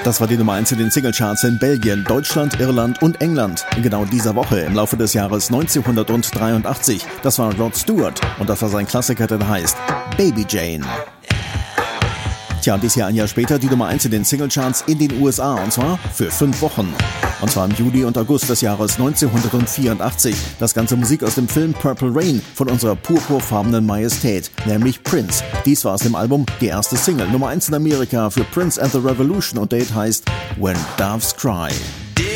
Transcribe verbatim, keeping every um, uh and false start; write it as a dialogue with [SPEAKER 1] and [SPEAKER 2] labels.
[SPEAKER 1] Das war die Nummer eins in den Singlecharts in Belgien, Deutschland, Irland und England. In genau dieser Woche im Laufe des Jahres neunzehnhundertdreiundachtzig. Das war Rod Stewart und das war sein Klassiker, der heißt Baby Jane. Tja, und dies Jahr ein Jahr später die Nummer eins in den Singlecharts in den U S A, und zwar für fünf Wochen. Und zwar im Juli und August des Jahres neunzehnhundertvierundachtzig. Das ganze Musik aus dem Film Purple Rain von unserer purpurfarbenen Majestät, nämlich Prince. Dies war aus dem Album die erste Single, Nummer eins in Amerika für Prince and the Revolution, und der Hit heißt When Doves Cry.